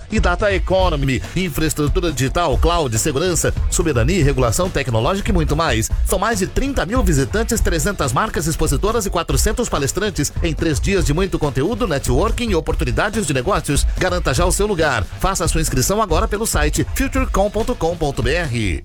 e Data Economy, infraestrutura digital, cloud, segurança, soberania, regulação tecnológica e muito mais. São mais de 30 mil visitantes, 300 marcas expositoras e 400 palestrantes em 3 dias de muito conteúdo, networking e oportunidades de negócios. Garanta já o seu lugar. Faça a sua inscrição agora pelo site futurecom.com.br.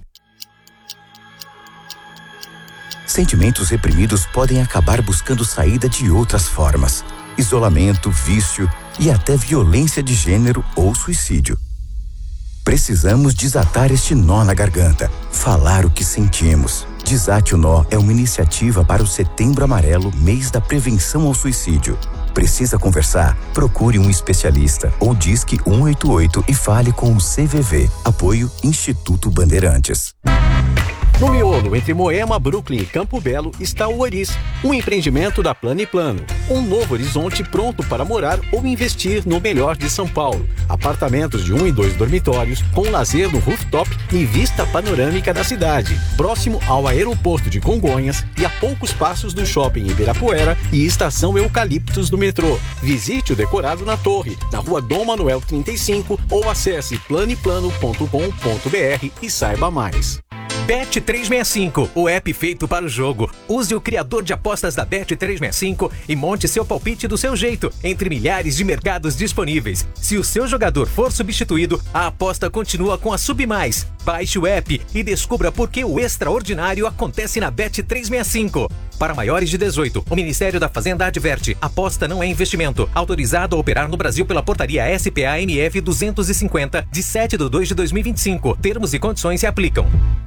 Sentimentos reprimidos podem acabar buscando saída de outras formas: isolamento, vício e até violência de gênero ou suicídio. Precisamos desatar este nó na garganta, falar o que sentimos. Desate o Nó é uma iniciativa para o Setembro Amarelo, mês da prevenção ao suicídio. Precisa conversar? Procure um especialista ou disque 188 e fale com o CVV. Apoio Instituto Bandeirantes. No miolo, entre Moema, Brooklyn e Campo Belo, está o Oris, um empreendimento da Plano e Plano. Um novo horizonte pronto para morar ou investir no melhor de São Paulo. Apartamentos de 1 e 2 dormitórios, com lazer no rooftop e vista panorâmica da cidade. Próximo ao aeroporto de Congonhas e a poucos passos do shopping Ibirapuera e estação Eucaliptos do metrô. Visite o decorado na Torre, na rua Dom Manuel 35 ou acesse planeplano.com.br e saiba mais. Bet365, o app feito para o jogo. Use o criador de apostas da Bet365 e monte seu palpite do seu jeito, entre milhares de mercados disponíveis. Se o seu jogador for substituído, a aposta continua com a Submais. Baixe o app e descubra por que o extraordinário acontece na Bet365. Para maiores de 18, o Ministério da Fazenda adverte: aposta não é investimento. Autorizado a operar no Brasil pela portaria SPA-MF 250, de 7/2/2025. Termos e condições se aplicam.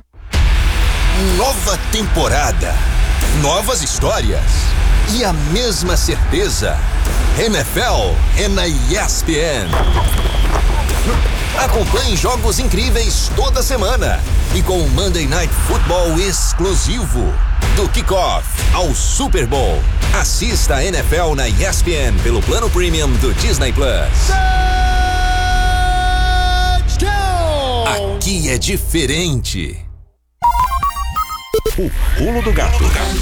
Nova temporada, novas histórias e a mesma certeza. NFL é na ESPN. Acompanhe jogos incríveis toda semana e com o Monday Night Football exclusivo. Do kickoff ao Super Bowl. Assista a NFL na ESPN pelo plano premium do Disney Plus. Aqui é diferente. O Pulo do Gato.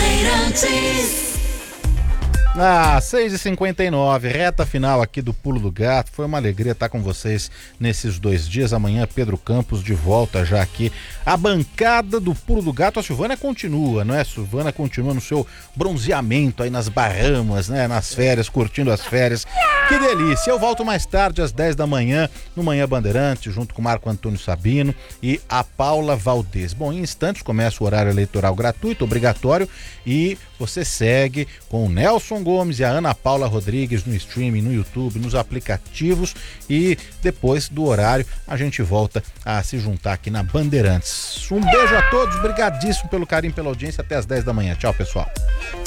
6h59, reta final aqui do Pulo do Gato. Foi uma alegria estar com vocês nesses 2 dias. Amanhã Pedro Campos de volta já aqui. A bancada do Pulo do Gato, a Silvana continua, não é? A Silvana continua no seu bronzeamento aí nas Bahamas, né? Nas férias, curtindo as férias. Que delícia! Eu volto mais tarde às 10 da manhã, no Manhã Bandeirante, junto com o Marco Antônio Sabino e a Paula Valdez. Bom, em instantes começa o horário eleitoral gratuito, obrigatório, e você segue com o Nelson Gomes e a Ana Paula Rodrigues no streaming, no YouTube, nos aplicativos, e depois do horário a gente volta a se juntar aqui na Bandeirantes. Um beijo a todos, brigadíssimo pelo carinho, pela audiência, até às 10 da manhã. Tchau, pessoal.